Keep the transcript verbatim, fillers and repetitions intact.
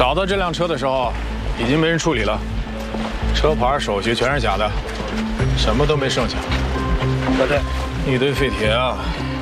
找到这辆车的时候，已经没人处理了，车牌、手续全是假的，什么都没剩下。 小队， 一堆废铁啊，